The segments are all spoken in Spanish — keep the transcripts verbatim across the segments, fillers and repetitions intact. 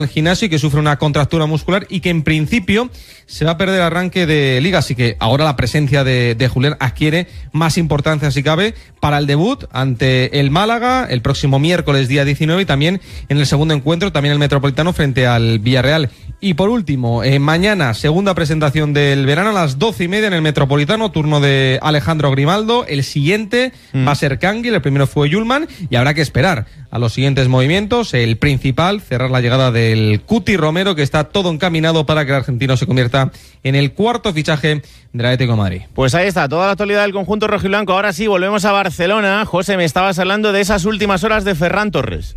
el gimnasio y que sufre una contractura muscular y que en principio se va a perder el arranque de Liga, así que ahora la presencia de, de Julián adquiere más importancia si cabe para el debut ante el Málaga el próximo miércoles día diecinueve y también en el segundo encuentro, también el Metropolitano frente al Villarreal. Y por último, eh, mañana segunda presentación del verano a las doce y media en el Metropolitano, turno de Alejandro Grimaldo, el siguiente mm. va a ser Canguil, el primero fue Yulman y habrá que esperar a los siguientes movimientos, el principal, cerrar la llegada del Cuti Romero, que está todo encaminado para que el argentino se convierta en el cuarto fichaje del Atlético de Madrid. Pues ahí está, toda la actualidad del conjunto rojiblanco. Ahora sí, volvemos a Barcelona. José, me estabas hablando de esas últimas horas de Ferran Torres.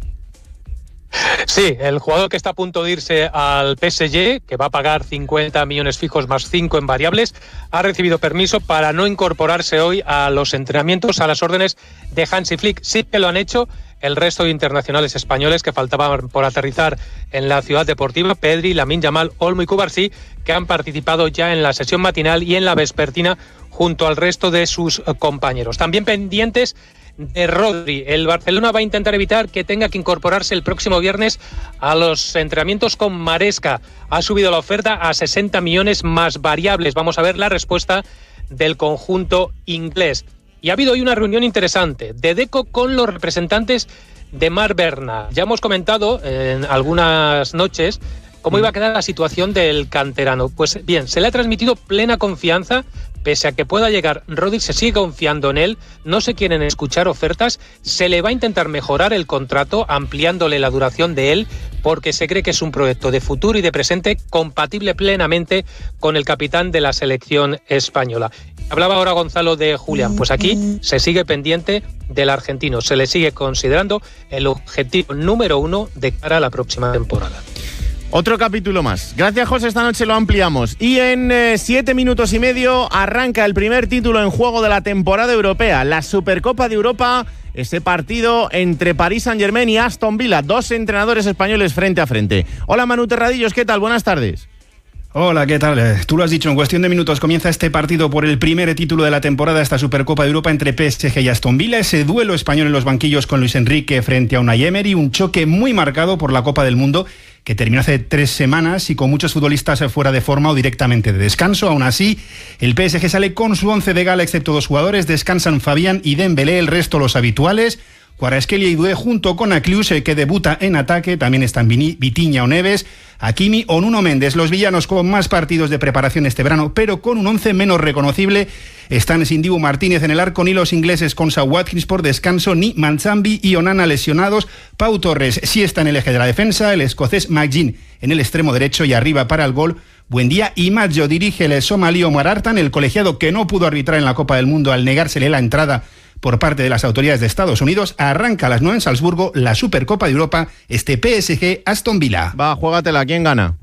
Sí, el jugador que está a punto de irse al P S G, que va a pagar cincuenta millones fijos más cinco en variables, ha recibido permiso para no incorporarse hoy a los entrenamientos, a las órdenes de Hansi Flick. Sí que lo han hecho el resto de internacionales españoles que faltaban por aterrizar en la ciudad deportiva, Pedri, Lamine Yamal, Olmo y Cubarsí, que han participado ya en la sesión matinal y en la vespertina junto al resto de sus compañeros. También pendientes de Rodri. El Barcelona va a intentar evitar que tenga que incorporarse el próximo viernes a los entrenamientos con Maresca. Ha subido la oferta a sesenta millones más variables. Vamos a ver la respuesta del conjunto inglés. Y ha habido hoy una reunión interesante de Deco con los representantes de Marc Bernat. Ya hemos comentado en algunas noches cómo iba a quedar la situación del canterano. Pues bien, se le ha transmitido plena confianza. Pese a que pueda llegar Rodri, se sigue confiando en él, no se quieren escuchar ofertas, se le va a intentar mejorar el contrato ampliándole la duración de él porque se cree que es un proyecto de futuro y de presente compatible plenamente con el capitán de la selección española. Hablaba ahora Gonzalo de Julián, pues aquí se sigue pendiente del argentino, se le sigue considerando el objetivo número uno de cara a la próxima temporada. Otro capítulo más. Gracias, José. Esta noche lo ampliamos. Y en eh, siete minutos y medio arranca el primer título en juego de la temporada europea, la Supercopa de Europa. Ese partido entre Paris Saint-Germain y Aston Villa. Dos entrenadores españoles frente a frente. Hola, Manu Terradillos. ¿Qué tal? Buenas tardes. Hola, ¿qué tal? Tú lo has dicho, en cuestión de minutos comienza este partido por el primer título de la temporada, esta Supercopa de Europa entre P S G y Aston Villa, ese duelo español en los banquillos con Luis Enrique frente a Unai Emery, un choque muy marcado por la Copa del Mundo que terminó hace tres semanas y con muchos futbolistas fuera de forma o directamente de descanso. Aún así, el P S G sale con su once de gala, excepto dos jugadores, descansan Fabián y Dembélé, el resto los habituales. Kvaratskhelia y Doué junto con Aklius, que debuta en ataque, también están Vitinha o Neves, Hakimi o Nuno Méndez. Los villanos con más partidos de preparación este verano, pero con un once menos reconocible. Están sin Dibu Martínez en el arco, ni los ingleses con Saul Watkins por descanso, ni Manzambi y Onana lesionados. Pau Torres sí está en el eje de la defensa, el escocés McGinn en el extremo derecho y arriba para el gol Buendía y Maggio. Dirige el somalí Omar Artan, el colegiado que no pudo arbitrar en la Copa del Mundo al negársele la entrada por parte de las autoridades de Estados Unidos. Arranca a las nueve en Salzburgo la Supercopa de Europa, este P S G Aston Villa. Va, juégatela, ¿quién gana?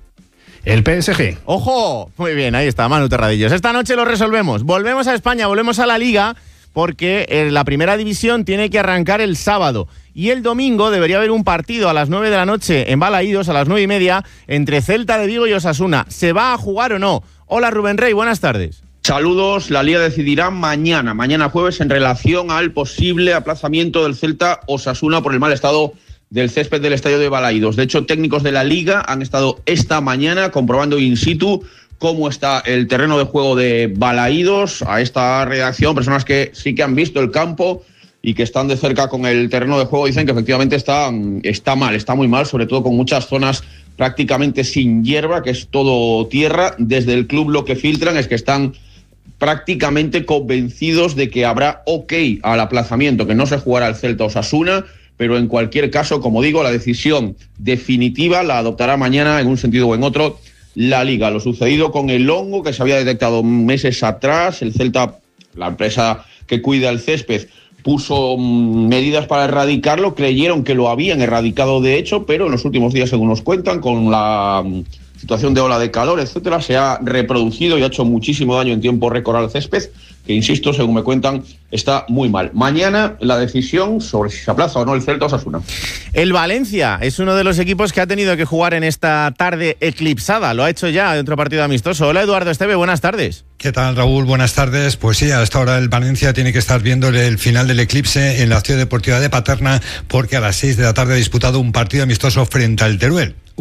El P S G. ¡Ojo! Muy bien, ahí está, Manu Terradillos. Esta noche lo resolvemos. Volvemos a España, volvemos a la Liga, porque en la primera división tiene que arrancar el sábado. Y el domingo debería haber un partido a las nueve de la noche en Balaídos, a las nueve y media, entre Celta de Vigo y Osasuna. ¿Se va a jugar o no? Hola, Rubén Rey, buenas tardes. Saludos, la Liga decidirá mañana, mañana jueves, en relación al posible aplazamiento del Celta Osasuna por el mal estado del césped del estadio de Balaídos. De hecho, técnicos de la Liga han estado esta mañana comprobando in situ cómo está el terreno de juego de Balaídos. A esta redacción, personas que sí que han visto el campo y que están de cerca con el terreno de juego, dicen que efectivamente está, está mal, está muy mal, sobre todo con muchas zonas prácticamente sin hierba, que es todo tierra. Desde el club lo que filtran es que están prácticamente convencidos de que habrá ok al aplazamiento, que no se jugará el Celta Osasuna, pero en cualquier caso, como digo, la decisión definitiva la adoptará mañana en un sentido o en otro la Liga. Lo sucedido con el hongo que se había detectado meses atrás, el Celta, la empresa que cuida el césped, puso medidas para erradicarlo, creyeron que lo habían erradicado de hecho, pero en los últimos días, según nos cuentan, con la situación de ola de calor, etcétera, se ha reproducido y ha hecho muchísimo daño en tiempo récord al césped. que insisto, según me cuentan, está muy mal. Mañana la decisión sobre si se aplaza o no el Celta Osasuna. El Valencia es uno de los equipos que ha tenido que jugar en esta tarde eclipsada. Lo ha hecho ya en otro partido amistoso. Hola, Eduardo Esteve, buenas tardes. ¿Qué tal, Raúl? Buenas tardes. Pues sí, a esta hora el Valencia tiene que estar viendo el final del eclipse en la Ciudad Deportiva de Paterna, porque a las seis de la tarde ha disputado un partido amistoso frente al Teruel.